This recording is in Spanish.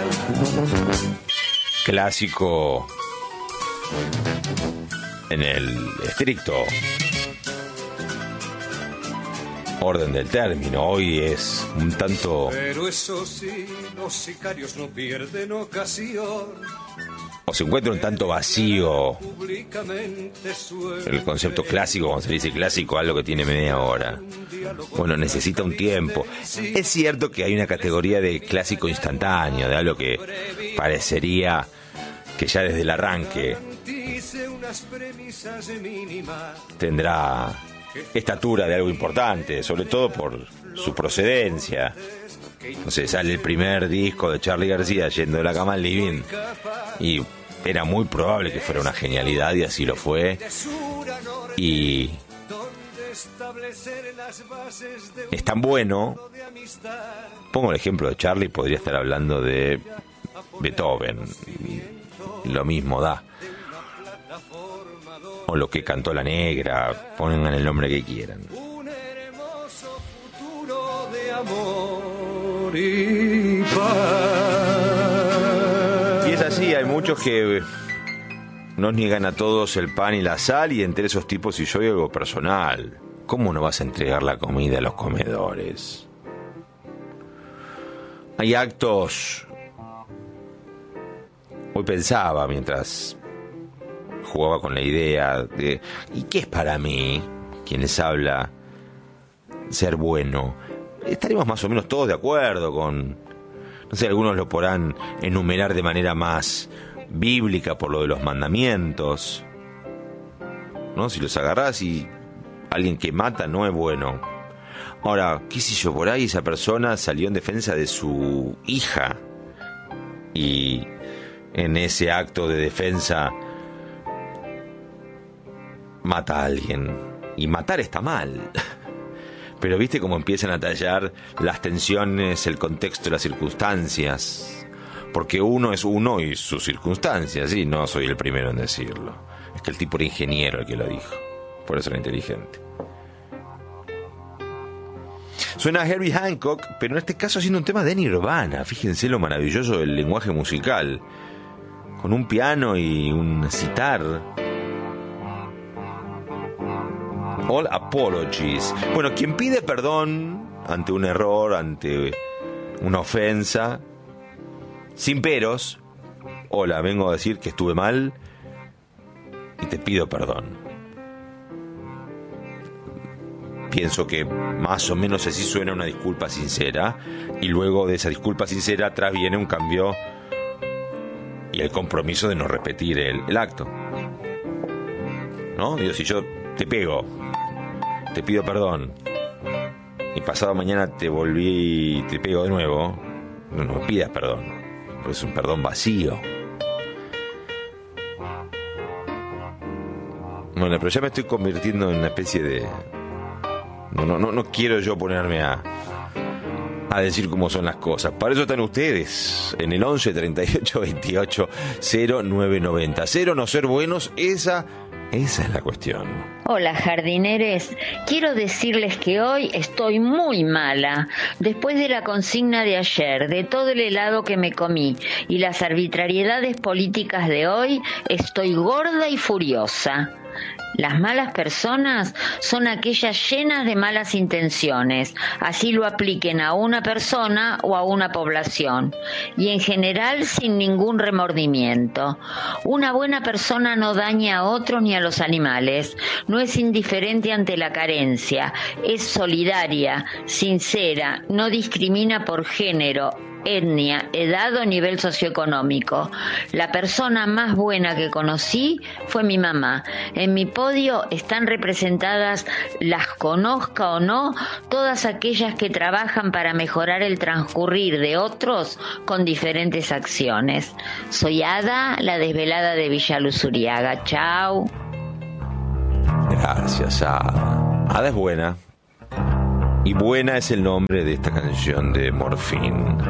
Clásico en el estricto orden del término. Hoy es un tanto... Pero eso sí, los sicarios no pierden ocasión. O se encuentra un tanto vacío el concepto clásico, cuando se dice clásico, algo que tiene media hora. Bueno, necesita un tiempo. Es cierto que hay una categoría de clásico instantáneo, de algo que parecería que ya desde el arranque tendrá estatura de algo importante, sobre todo por su procedencia. No sé, sale el primer disco de Charly García, Yendo de la cama al living, y era muy probable que fuera una genialidad, y así lo fue. Y es tan bueno. Pongo el ejemplo de Charly, podría estar hablando de Beethoven, lo mismo da. O lo que cantó La Negra, pongan el nombre que quieran. Un hermoso futuro de amor y paz. Y es así, hay muchos que nos niegan a todos el pan y la sal, y entre esos tipos y yo hay algo personal. ¿Cómo no vas a entregar la comida a los comedores? Hay actos... Hoy pensaba mientras jugaba con la idea de ¿y qué es para mí, quien les habla, ser bueno? Estaremos más o menos todos de acuerdo con, no sé, algunos lo podrán enumerar de manera más bíblica por lo de los mandamientos, ¿no? Si los agarrás y alguien que mata no es bueno. Ahora, qué sé yo, por ahí esa persona salió en defensa de su hija y en ese acto de defensa mata a alguien, y matar está mal. Pero viste cómo empiezan a tallar las tensiones, el contexto y las circunstancias, porque uno es uno y sus circunstancias, y no soy el primero en decirlo. Es que el tipo era ingeniero el que lo dijo, por eso era inteligente. Suena a Herbie Hancock, pero en este caso haciendo un tema de Nirvana. Fíjense lo maravilloso del lenguaje musical, con un piano y un sitar. All apologies. Bueno, quien pide perdón ante un error, ante una ofensa, sin peros: hola, vengo a decir que estuve mal y te pido perdón. Pienso que más o menos así suena una disculpa sincera, y luego de esa disculpa sincera atrás viene un cambio y el compromiso de no repetir el acto, ¿no? Digo, si yo te pego, te pido perdón, y pasado mañana te volví y te pego de nuevo, no me pidas perdón, porque es un perdón vacío. Bueno, pero ya me estoy convirtiendo en una especie de... No quiero yo ponerme a decir cómo son las cosas. Para eso están ustedes en el 11 38 28 0990. Cero no ser buenos, esa es la cuestión. Hola jardineres, quiero decirles que hoy estoy muy mala. Después de la consigna de ayer, de todo el helado que me comí y las arbitrariedades políticas de hoy, estoy gorda y furiosa. Las malas personas son aquellas llenas de malas intenciones, así lo apliquen a una persona o a una población, y en general sin ningún remordimiento. Una buena persona no daña a otros ni a los animales, no es indiferente ante la carencia, es solidaria, sincera, no discrimina por género, etnia, edad o nivel socioeconómico. La persona más buena que conocí fue mi mamá. En mi podio están representadas, las conozca o no, todas aquellas que trabajan para mejorar el transcurrir de otros con diferentes acciones. Soy Ada, la desvelada de Villa Luz Uriaga. Chau. Gracias, Ada. Ada es buena. Y buena es el nombre de esta canción de Morphine.